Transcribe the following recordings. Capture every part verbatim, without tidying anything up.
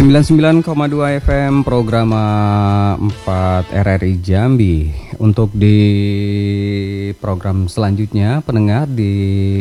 sembilan puluh sembilan koma dua F M program empat R R I Jambi. Untuk di program selanjutnya pendengar di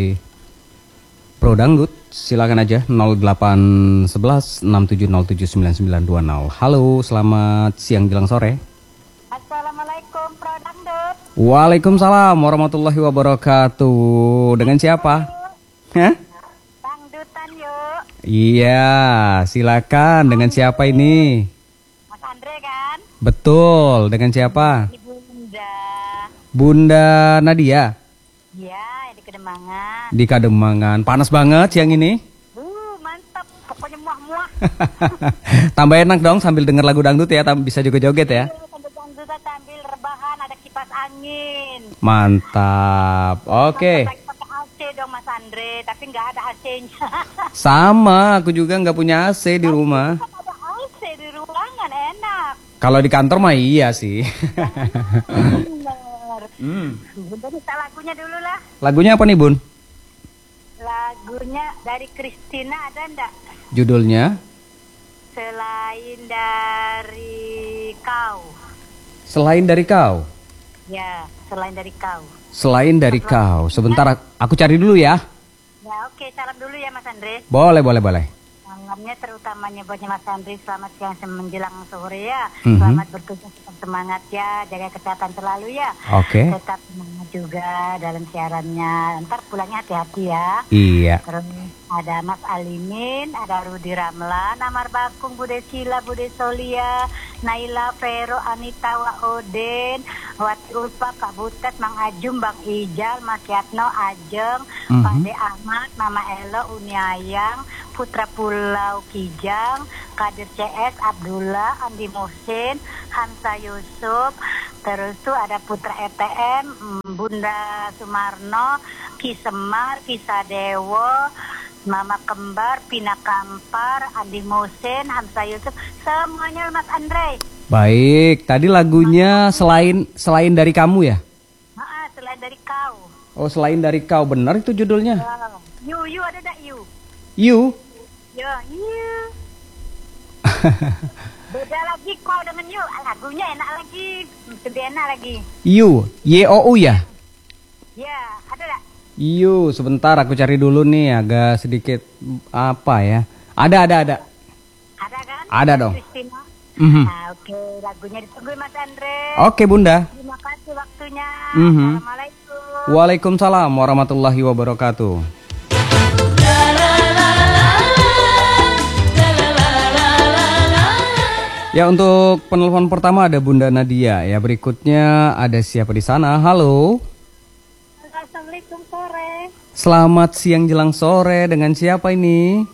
Pro Dangdut silakan aja nol delapan satu satu enam tujuh nol tujuh sembilan sembilan dua nol. Halo, selamat siang jelang sore. Assalamualaikum Pro Dangdut. Waalaikumsalam warahmatullahi wabarakatuh. Dengan siapa? Hah? Dangdutan yuk. Iya, silakan. Dengan siapa ini? Mas Andre kan? Betul, dengan siapa? Ibu Bunda. Bunda Nadia. Ya, di Kedemangan. Di Kademangan. Panas banget siang ini. Uh, mantap. Pokoknya muah-muah. Tambah enak dong sambil denger lagu dangdut ya, tam- bisa juga joget ya. Sambil dangdutan sambil rebahan, ada kipas angin. Mantap. Oke. Mantap, lagi pakai A C dong Mas Andre, tapi nggak ada A C-nya. Sama, aku juga nggak punya A C di rumah. Kan ada A C di ruangan, enak. Kalau di kantor mah iya sih. Bener. Hmm. Bunda minta lagunya dulu lah. Lagunya apa nih, Bun? Lagunya dari Christina ada ndak? Judulnya Selain dari kau. Selain dari Kau. Ya, selain dari kau. Selain dari Kau. Sebentar aku cari dulu ya. Ya, oke, salam dulu ya Mas Andre. Boleh, boleh, boleh. Salamnya terutamanya buatnya Mas Andre, selamat siang menjelang sore ya. Mhm. Selamat bertugas, tetap semangat ya, jaga kesehatan selalu ya. Oke. Tetap semangat juga dalam siarannya. Ntar pulangnya hati-hati ya. Iya. Terus ada Mas Alimin, ada Rudi Ramlan, Amar Bakung, Bude Sila, Bude Solia, Naila, Vero, Anita, Wa Oden, Wati Ulfa, Kak Butet, Mang Ajum, Bang Ijal, Mas Yatno, Ajeng, Mhm. Pak De Ahmad, Mama Elo, Uni Ayang, Putra Pulau Kijang, Kadir C S, Abdullah, Andi Muhsin, Hamsa Yusuf, terus tuh ada Putra E T M, mm, Bunda Sumarno, Ki Semar, Ki Sadewo, Mama Kembar, Pina Kampar, Andi Muhsin, Hamsa Yusuf, semuanya Mas Andre. Baik, tadi lagunya selain selain dari kamu ya? Ah, selain dari kau. Oh, selain dari Kau, benar itu judulnya. Wow. You, you ada tak you? You. Ya, you. Beda lagi kau dengan you. Lagunya enak lagi, lebih enak lagi. You, Y O U ya? Ya, ada tak? You, sebentar aku cari dulu nih agak sedikit apa ya? Ada, ada, ada. Ada kan? Ada dong. Christina. Mhm. Nah, oke, lagunya ditunggu Mas Andre. Oke, Bunda. Terima kasih waktunya. Mhm. Assalamualaikum. Waalaikumsalam warahmatullahi wabarakatuh. Ya, untuk penelpon pertama ada Bunda Nadia. Ya, berikutnya ada siapa di sana? Halo. Assalamualaikum sore. Selamat siang jelang sore. Dengan siapa ini?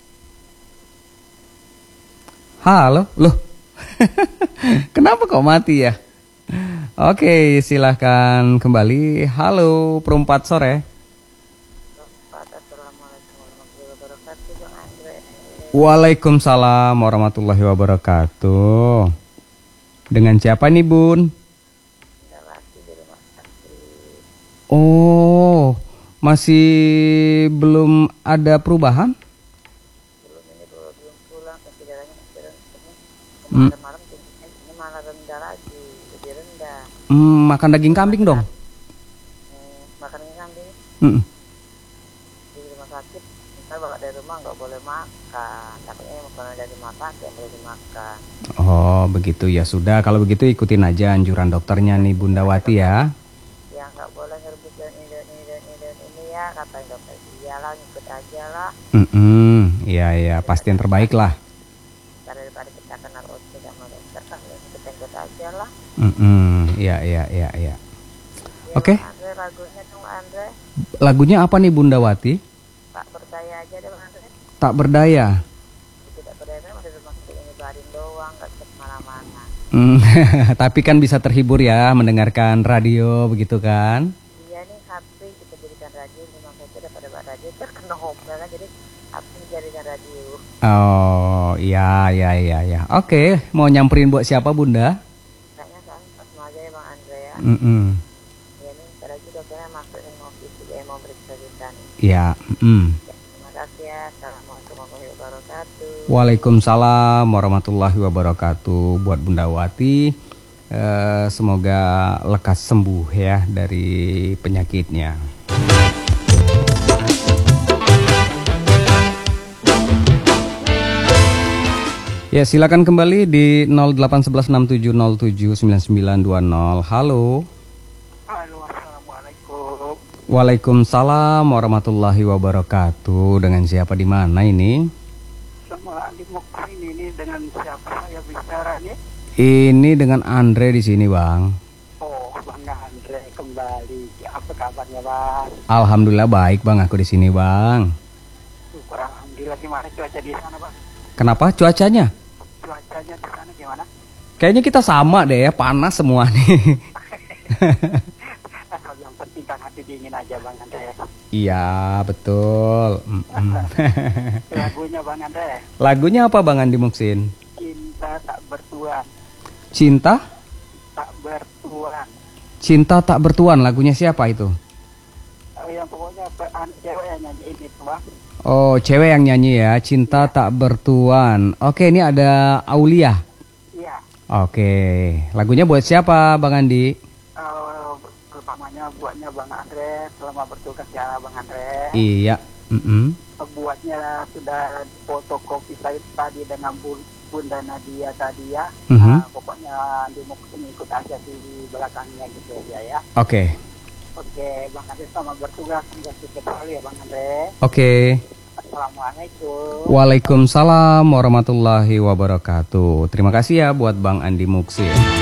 Halo. Loh. Kenapa kok mati ya? Oke, silahkan kembali. Halo, perempat sore. Assalamualaikum warahmatullahi wabarakatuh, Bang Andre. Waalaikumsalam warahmatullahi wabarakatuh. Dengan siapa nih, Bun? Laki di rumah santri. Oh, masih belum ada perubahan? Belum ini belum, belum pulang, tapi darahnya masih rendah. Hmm. Kemarin-malam tingginya ini malah rendah lagi, lebih rendah. Hmm, makan daging kambing dong. Hmm, makan kambing Mm-mm. di rumah sakit, misal bawa dari rumah nggak boleh makan. Takutnya makanan dari rumah sakit yang boleh dimakan. Oh, begitu ya sudah. Kalau begitu ikutin aja anjuran dokternya nih, Bunda Wati ya. Ya nggak boleh ngerebut dan ini dan ini dan ini dan ini ya, kata dokter. Iyalah, ngikut aja lah. Mm-mm. Iya, iya, pasti yang terbaik lah. Daripada kita kenal otot sama dokter kan, ya ikut-ikut aja lah. Mm-mm. Iya, iya, iya, iya. Ya, Oke. Bang Andre, lagunya dong Andre. Lagunya apa nih, Bunda Wati? Tak berdaya aja deh Bang Andre. Tak berdaya. Tidak berdaya kan ada rumah sakit ini baring doang, nggak bisa kemana-mana. Hmm, tapi kan bisa terhibur ya mendengarkan radio begitu kan? Iya nih H P kita jadikan radio, memang saya daripada buat radio terkena hotel kan, jadi H P jadikan radio. Oh, iya, iya, iya, iya. Oke, mau nyamperin buat siapa, Bunda? Kayaknya kan pas aja ya Bang Andre ya. Mm-mm. Ya nih, ntar lagi dokternya masuk nih mau visi, dia mau meriksa kita nih. Iya. Mm. Ya, terima kasih ya. Assalamualaikum warahmatullahi wabarakatuh. wabarakatuh. Waalaikumsalam warahmatullahi wabarakatuh. Buat Bunda Wati, eh, semoga lekas sembuh ya dari penyakitnya. Ya, silakan kembali di nol delapan satu satu enam tujuh nol tujuh sembilan sembilan dua nol. Halo. Halo, assalamualaikum. Waalaikumsalam warahmatullahi wabarakatuh. Dengan siapa di mana ini? Sama Andi Muksin, ini dengan siapa saya bicara nih? Ini dengan Andre di sini, Bang. Oh, Bang Andre kembali. Apa kabarnya, Bang? Alhamdulillah baik, Bang. Aku di sini, Bang. Syukur alhamdulillah. Gimana cuaca di sana, Bang? Kenapa cuacanya? Cuacanya di sana gimana? Kayaknya kita sama deh ya, panas semua nih. Asal yang penting kan hati dingin aja, Bang Andre. Iya, betul. Mm-mm. Lagunya Bang Andre, Lagunya apa, Bang Andi Muksin? Cinta Tak Bertuan. Cinta? Tak Bertuan. Cinta Tak Bertuan. Lagunya siapa itu? Oh, yang pokoknya an- cewek yang nyanyiin itu, Bang. Oh, cewek yang nyanyi ya. Cinta Tak Bertuan. Oke, ini ada Aulia. Iya. Oke, lagunya buat siapa, Bang Andi? Uh, pertamanya buatnya Bang Andre, selama bertugas ya Bang Andre. Iya. Mm-mm. Buatnya sudah fotokopi saya tadi dengan Bu- Bunda Nadia tadi ya. Mhm. Nah, pokoknya di Muksin ikut aja di belakangnya gitu aja ya. Oke. Oke, Bang Andre selamat bertugas. Terima kasih sekali ya Bang Andre. Oke. Assalamualaikum. Waalaikumsalam warahmatullahi wabarakatuh. Terima kasih ya buat Bang Andi Muksin.